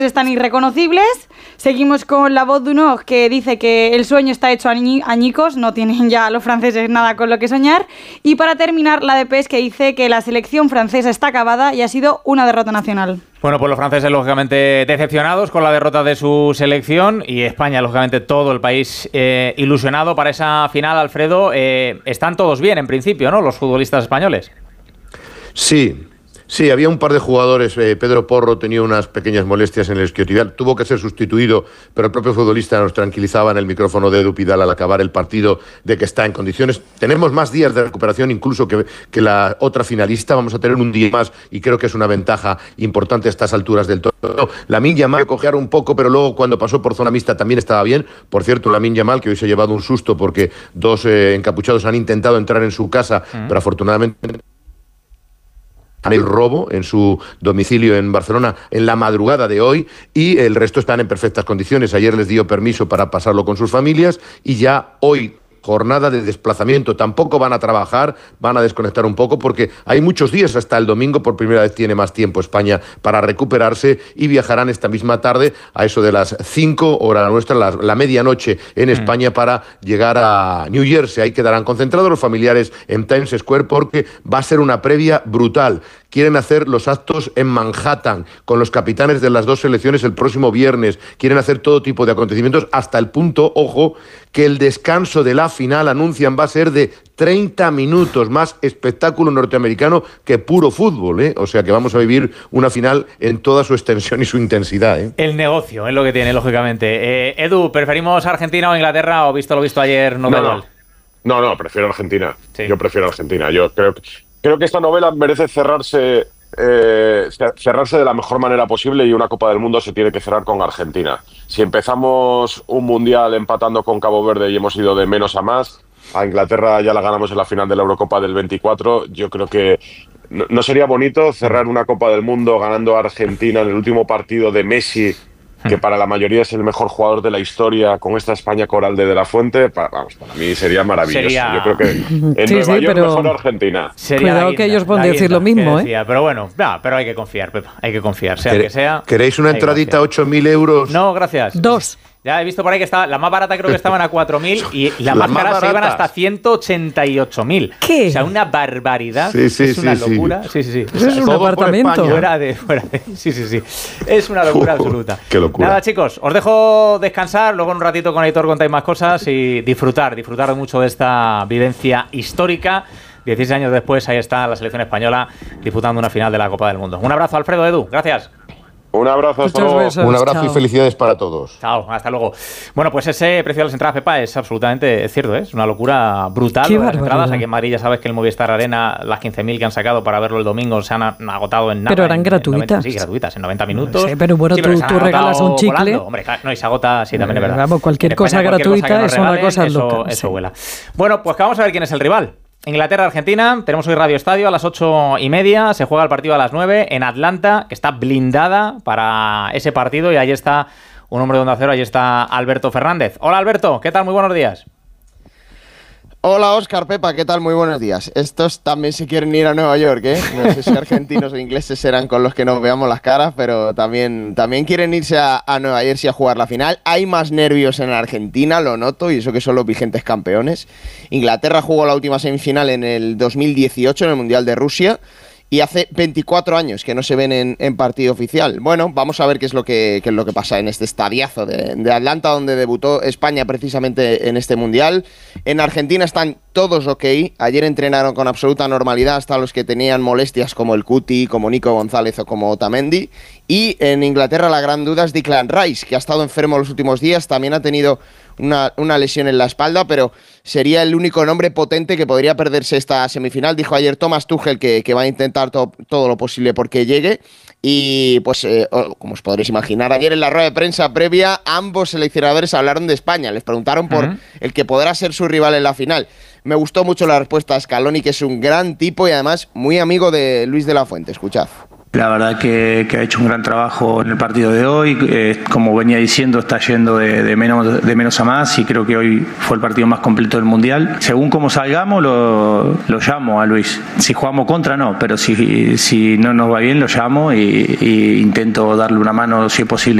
están irreconocibles. Seguimos con la voz de uno que dice que el sueño está hecho añicos, no tienen ya los franceses nada con lo que soñar. Y para terminar, la de PES, que dice que la selección francesa está acabada y ha sido una derrota nacional. Bueno, pues los franceses lógicamente decepcionados con la derrota de su selección y España, lógicamente todo el país ilusionado para esa final. Alfredo, están todos bien en principio, ¿no? Los futbolistas españoles. Sí, había un par de jugadores. Pedro Porro tenía unas pequeñas molestias en el isquiotibial, tuvo que ser sustituido, pero el propio futbolista nos tranquilizaba en el micrófono de Edu Pidal al acabar el partido de que está en condiciones. Tenemos más días de recuperación incluso que la otra finalista, vamos a tener un día más y creo que es una ventaja importante a estas alturas del torneo. Lamine Yamal cojear un poco, pero luego cuando pasó por zona mixta también estaba bien. Por cierto, Lamine Yamal, que hoy se ha llevado un susto porque dos encapuchados han intentado entrar en su casa, pero afortunadamente el robo en su domicilio en Barcelona en la madrugada de hoy, y el resto están en perfectas condiciones. Ayer les dio permiso para pasarlo con sus familias y ya hoy jornada de desplazamiento. Tampoco van a trabajar, van a desconectar un poco porque hay muchos días hasta el domingo. Por primera vez tiene más tiempo España para recuperarse y viajarán esta misma tarde a eso de las 5 hora nuestra, la medianoche en España, para llegar a New Jersey. Ahí quedarán concentrados los familiares en Times Square porque va a ser una previa brutal. Quieren hacer los actos en Manhattan con los capitanes de las dos selecciones el próximo viernes. Quieren hacer todo tipo de acontecimientos hasta el punto, ojo, que el descanso de la final, anuncian, va a ser de 30 minutos, más espectáculo norteamericano que puro fútbol, ¿eh? O sea que vamos a vivir una final en toda su extensión y su intensidad, ¿eh? El negocio es lo que tiene, lógicamente. Edu, ¿preferimos Argentina o Inglaterra o visto lo visto ayer? No, prefiero Argentina. Sí. Yo prefiero Argentina. Yo creo que esta novela merece cerrarse de la mejor manera posible, y una Copa del Mundo se tiene que cerrar con Argentina. Si empezamos un Mundial empatando con Cabo Verde y hemos ido de menos a más, a Inglaterra ya la ganamos en la final de la Eurocopa del 24, yo creo que no sería bonito cerrar una Copa del Mundo ganando a Argentina en el último partido de Messi, que para la mayoría es el mejor jugador de la historia, con esta España coral de la Fuente. Para mí sería maravilloso. Yo creo que en Nueva York mejor Argentina. Cuidado que ellos pueden decir lo mismo, decía, pero bueno, pero hay que confiar, Pepa, hay que confiar, sea que sea. ¿Queréis una entradita a 8.000 euros? No, gracias. 2. Ya he visto por ahí que estaba, la más barata creo que estaban a 4.000 y la más cara se iban hasta 188.000. ¿Qué? O sea, una barbaridad. Sí, es una locura. Sí. Eso es un apartamento. Fuera de. Sí. Es una locura absoluta. Qué locura. Nada, chicos, os dejo descansar. Luego en un ratito con Aitor contáis más cosas y disfrutar mucho de esta vivencia histórica. 16 años después, ahí está la selección española disputando una final de la Copa del Mundo. Un abrazo, Alfredo, Edu. Gracias. Un abrazo, hasta luego. Un abrazo y felicidades para todos. Chao, hasta luego. Bueno, pues ese precio de las entradas, Pepa, es absolutamente cierto, ¿eh? Es una locura brutal. Las entradas aquí en Madrid, ya sabes que el Movistar Arena, las 15.000 que han sacado para verlo el domingo, se han agotado en nada. Pero eran gratuitas. Sí, gratuitas, en 90 minutos. Sí, pero bueno, tú regalas un chicle. Volando. Hombre, no, y se agota, sí, también es verdad. Vamos, cualquier cosa gratuita es una cosa loca. Eso vuela. Bueno, pues que vamos a ver quién es el rival. Inglaterra-Argentina, tenemos hoy Radio Estadio a las 8:30, se juega el partido a las 9 en Atlanta, que está blindada para ese partido, y ahí está un hombre de Onda Cero, ahí está Alberto Fernández. Hola Alberto, ¿qué tal? Muy buenos días. Hola Óscar, Pepa, ¿qué tal? Muy buenos días. Estos también se quieren ir a Nueva York, ¿eh? No sé si argentinos o ingleses serán con los que nos veamos las caras, pero también quieren irse a Nueva Jersey a jugar la final. Hay más nervios en Argentina, lo noto, y eso que son los vigentes campeones. Inglaterra jugó la última semifinal en el 2018 en el Mundial de Rusia, y hace 24 años que no se ven en partido oficial. Bueno, vamos a ver qué es lo que pasa en este estadiazo de Atlanta, donde debutó España precisamente en este Mundial. En Argentina están todos ok. Ayer entrenaron con absoluta normalidad hasta los que tenían molestias como el Cuti, como Nico González o como Otamendi. Y en Inglaterra la gran duda es Declan Rice, que ha estado enfermo los últimos días. También ha tenido una lesión en la espalda, pero sería el único nombre potente que podría perderse esta semifinal. Dijo ayer Thomas Tuchel que va a intentar todo lo posible porque llegue. Y pues, como os podréis imaginar, ayer en la rueda de prensa previa, ambos seleccionadores hablaron de España. Les preguntaron por el que podrá ser su rival en la final. Me gustó mucho la respuesta a Scaloni, que es un gran tipo y además muy amigo de Luis de la Fuente. Escuchad. La verdad que ha hecho un gran trabajo en el partido de hoy. Como venía diciendo, está yendo de menos a más y creo que hoy fue el partido más completo del Mundial. Según cómo salgamos, lo llamo a Luis. Si jugamos contra, no, pero si no nos va bien, lo llamo y intento darle una mano si es posible